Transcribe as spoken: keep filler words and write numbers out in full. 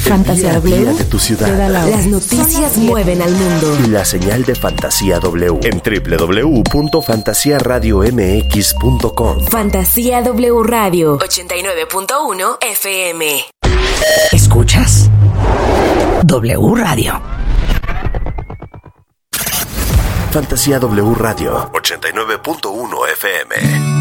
Fantasía W de tu ciudad. te da la hora. Las noticias mueven al mundo. Y la señal de Fantasía W en doble u doble u doble u punto fantasía radio m x punto com. Fantasía W Radio ochenta y nueve punto uno F M. ¿Escuchas? W Radio. Fantasía W Radio ochenta y nueve punto uno F M.